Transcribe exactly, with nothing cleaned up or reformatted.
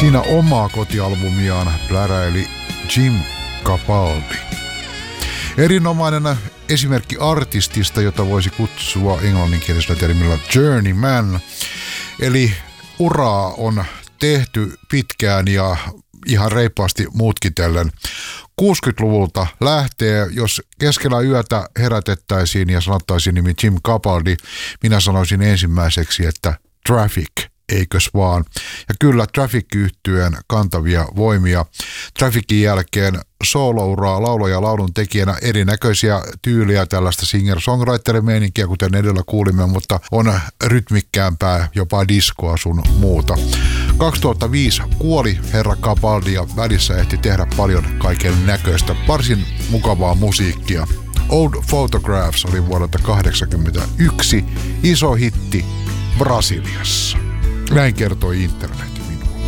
Siinä omaa kotialbumiaan pläräili Jim Capaldi. Erinomainen esimerkki artistista, jota voisi kutsua englanninkielisellä termillä journeyman. Eli uraa on tehty pitkään ja ihan reippaasti mutkitellen. kuusikymmentäluvulta lähtee, jos keskellä yötä herätettäisiin ja sanottaisiin nimi Jim Capaldi, minä sanoisin ensimmäiseksi, että Traffic, eikös vaan. Ja kyllä Traffic-yhtyeen kantavia voimia. Trafficin jälkeen soolouraa laulu- ja laulun tekijänä erinäköisiä tyyliä, tällaista singer-songwriter-meininkiä, kuten edellä kuulimme, mutta on rytmikkäämpää, jopa diskoa sun muuta. kaksituhattaviisi kuoli herra Capaldi ja välissä ehti tehdä paljon kaiken näköistä, varsin mukavaa musiikkia. Old Photographs oli vuodelta kahdeksankymmentäyksi iso hitti Brasiliassa. Näin kertoi internet.